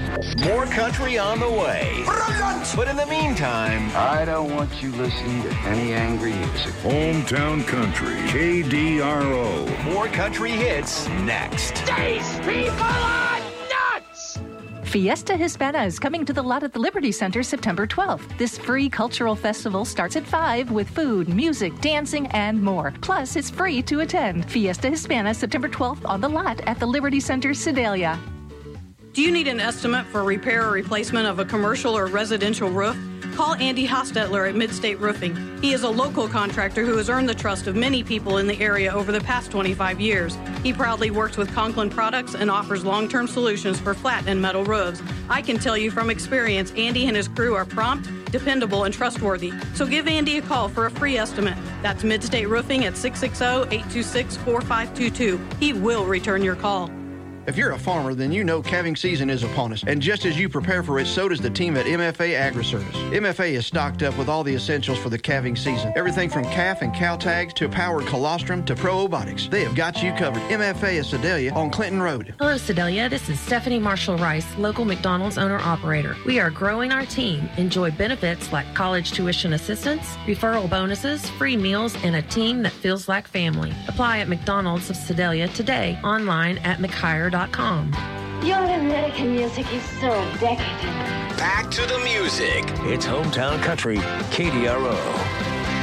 More country on the way. Brilliant! But in the meantime, I don't want you listening to any angry music. Hometown Country, KDRO. more country hits next. These people are nuts! Fiesta Hispana is coming to the lot at the Liberty Center September 12th. This free cultural festival starts at 5 with food, music, dancing, and more. Plus, it's free to attend. Fiesta Hispana September 12th on the lot at the Liberty Center, Sedalia. Do you need an estimate for repair or replacement of a commercial or residential roof? Call Andy Hostetler at Midstate Roofing. He is a local contractor who has earned the trust of many people in the area over the past 25 years. He proudly works with Conklin Products and offers long-term solutions for flat and metal roofs. I can tell you from experience, Andy and his crew are prompt, dependable, and trustworthy. So give Andy a call for a free estimate. That's Midstate Roofing at 660-826-4522. He will return your call. If you're a farmer, then you know calving season is upon us. And just as you prepare for it, so does the team at MFA Agri-Service. MFA is stocked up with all the essentials for the calving season. Everything from calf and cow tags to powered colostrum to probiotics. They have got you covered. MFA is Sedalia on Clinton Road. Hello, Sedalia. This is Stephanie Marshall-Rice, local McDonald's owner-operator. We are growing our team. Enjoy benefits like college tuition assistance, referral bonuses, free meals, and a team that feels like family. Apply at McDonald's of Sedalia today, online at McHire.com. Your American music is so decadent. Back to the music. It's Hometown Country, KDRO.